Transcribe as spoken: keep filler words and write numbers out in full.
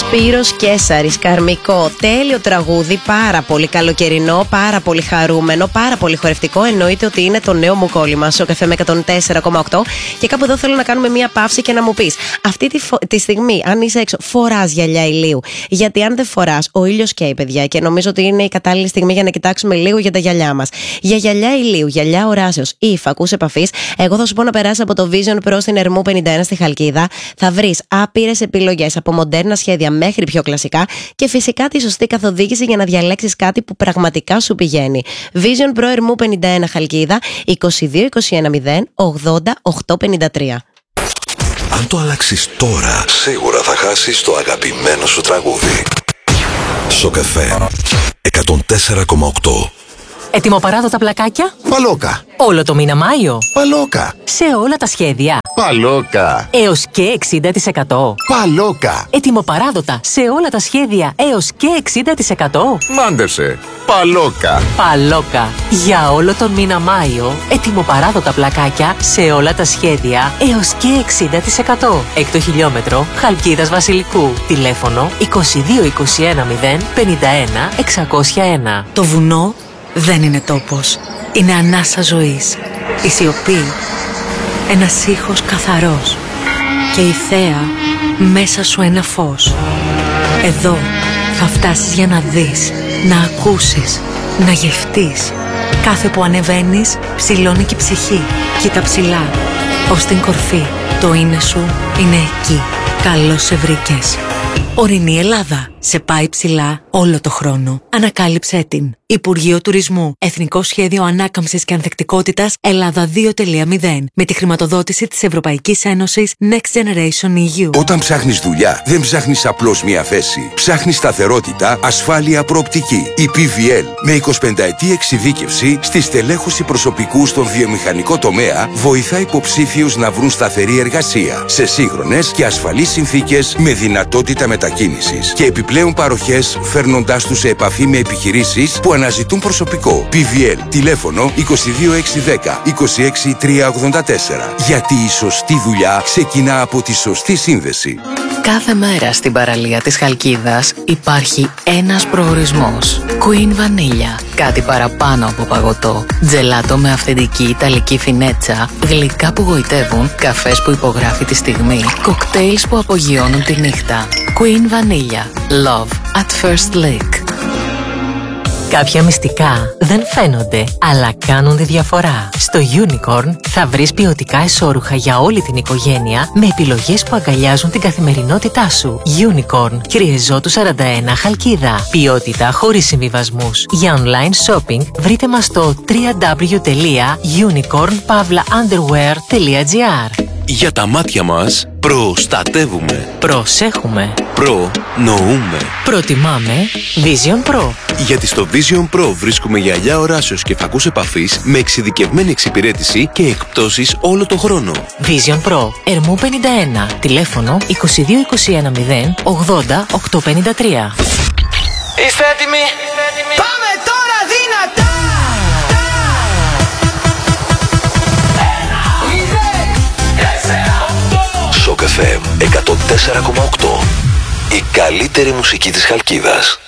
Σπύρος Κέσαρης, Καρμικό. Τέλειο τραγούδι, πάρα πολύ καλοκαιρινό, πάρα πολύ χαρούμενο, πάρα πολύ χορευτικό. Εννοείται ότι είναι το νέο μου κόλλημα στο καφέ με εκατόν τέσσερα κόμμα οκτώ. Και κάπου εδώ θέλω να κάνουμε μία παύση και να μου πεις, αυτή τη, φο- τη στιγμή, αν είσαι έξω, φοράς γυαλιά ηλίου? Γιατί αν δεν φοράς, ο ήλιος καίει, παιδιά, και νομίζω ότι είναι η κατάλληλη στιγμή για να κοιτάξουμε λίγο για τα γυαλιά μας. Για γυαλιά ηλίου, γυαλιά οράσεως ή φακούς επαφής, εγώ θα σου πω να περάσεις από το Vision Pro στην Ερμού πενήντα ένα στη Χαλκίδα. Θα βρεις άπειρες επιλογές από μοντέρνα σχέδια μέχρι πιο κλασικά και φυσικά τη σωστή καθοδήγηση για να διαλέξεις κάτι που πραγματικά σου πηγαίνει. Vision Pro Ερμού πενήντα ένα Χαλκίδα, είκοσι δύο είκοσι ένα μηδέν ογδόντα οκτώ πενήντα τρία. Αν το αλλάξεις τώρα, σίγουρα θα χάσεις το αγαπημένο σου τραγούδι. Στο καφέ εκατόν τέσσερα κόμμα οκτώ. Ετοιμοπαράδοτα πλακάκια. Παλόκα. Όλο το μήνα Μάιο. Παλόκα. Σε όλα τα σχέδια. Παλόκα. Έως και εξήντα τοις εκατό. Παλόκα. Ετοιμοπαράδοτα σε όλα τα σχέδια έως και εξήντα τοις εκατό. Μάντεψε. Παλόκα. Παλόκα. Για όλο τον μήνα Μάιο. Ετοιμοπαράδοτα πλακάκια σε όλα τα σχέδια έως και εξήντα τοις εκατό. Έκτο χιλιόμετρο Χαλκίδας Βασιλικού. Τηλέφωνο είκοσι δύο είκοσι ένα μηδέν πενήντα ένα εξακόσια ένα. Το βουνό δεν είναι τόπος. Είναι ανάσα ζωής. Η σιωπή, ένας ήχος καθαρός. Και η θέα, μέσα σου ένα φως. Εδώ θα φτάσεις για να δεις, να ακούσεις, να γευτείς. Κάθε που ανεβαίνεις, ψηλώνει και η ψυχή. Κοίτα ψηλά, ως την κορφή. Το είναι σου είναι εκεί. Καλώς σε βρήκες. Ορεινή Ελλάδα. Σε πάει ψηλά όλο το χρόνο. Ανακάλυψέ την. Υπουργείο Τουρισμού. Εθνικό Σχέδιο Ανάκαμψης και Ανθεκτικότητας Ελλάδα δύο τελεία μηδέν. Με τη χρηματοδότηση της Ευρωπαϊκής Ένωσης Next Generation ι γιου. Όταν ψάχνεις δουλειά, δεν ψάχνεις απλώς μία θέση. Ψάχνεις σταθερότητα, ασφάλεια, προοπτική. Η πι βι ελ, με εικοσιπενταετή εξειδίκευση στη στελέχωση προσωπικού στον βιομηχανικό τομέα, βοηθά υποψήφιους να βρουν σταθερή εργασία σε σύγχρονες και ασφαλείς συνθήκες με δυνατότητα μετακίνησης. Και επιπλέον παροχές, φέρνοντάς τους σε επαφή με επιχειρήσεις που αναζητούν προσωπικό. πι βι ελ, τηλέφωνο είκοσι δύο έξι δέκα είκοσι έξι τρία ογδόντα τέσσερα. Γιατί η σωστή δουλειά ξεκινά από τη σωστή σύνδεση. Κάθε μέρα στην παραλία της Χαλκίδας υπάρχει ένας προορισμός. Queen Vanilla. Κάτι παραπάνω από παγωτό. Τζελάτο με αυθεντική ιταλική φινέτσα. Γλυκά που γοητεύουν. Καφές που υπογράφει τη στιγμή. Κοκτέιλς που απογειώνουν τη νύχτα. Queen Vanilla. Love at first lick. Κάποια μυστικά δεν φαίνονται, αλλά κάνουν τη διαφορά. Στο Unicorn θα βρεις ποιοτικά εσώρουχα για όλη την οικογένεια με επιλογές που αγκαλιάζουν την καθημερινότητά σου. Unicorn, Κυριεζώτου σαράντα ένα Χαλκίδα. Ποιότητα χωρίς συμβιβασμούς. Για online shopping βρείτε μας στο double-u double-u double-u τελεία unicorn pavla underwear τελεία gr. Για τα μάτια μας προστατεύουμε. Προσέχουμε. Προνοούμε. Προτιμάμε Vision Pro. Γιατί στο Vision Pro βρίσκουμε γυαλιά οράσεως και φακούς επαφής με εξειδικευμένη εξυπηρέτηση και εκπτώσεις όλο το χρόνο. Vision Pro, Ερμού πενήντα ένα. Τηλέφωνο είκοσι δύο είκοσι ένα μηδέν ογδόντα οκτώ πενήντα τρία. Είστε έτοιμοι? Πάμε τώρα δυνατά! Στο καφέ εκατόν τέσσερα κόμμα οκτώ. Η καλύτερη μουσική της Χαλκίδας.